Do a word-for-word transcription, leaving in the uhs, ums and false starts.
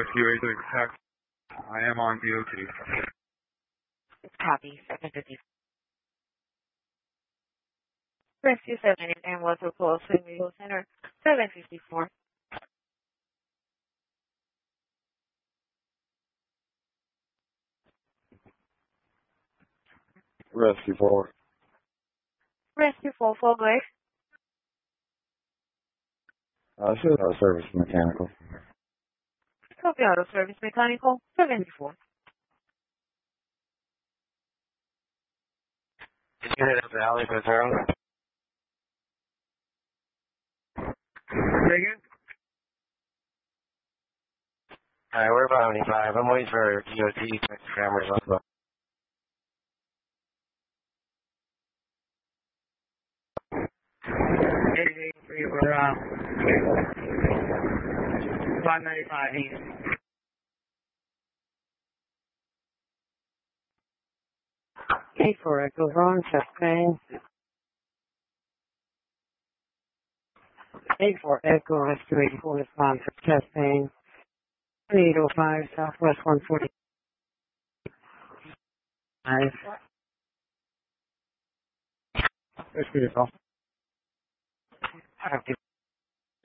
Rescue eight six Hex. I am on D O T. Copy. seven fifty. Rescue seven and was repulsed to Medical Center seven fifty-four. Rescue four. Rescue four, full glade. Uh, this is our service mechanical. Copy auto service mechanical seventy-four. Did you hit up the alley for zero? Say again? Alright, we're about seventy-five. I'm waiting for D O T cameras on the eight eight three, we're uh, five ninety-five east. eight four Echo, wrong, chest pain. eight four Echo, Rescue eighty-four, respond for chest pain. eight oh five, Southwest one forty. Nice. Rescue call. Active.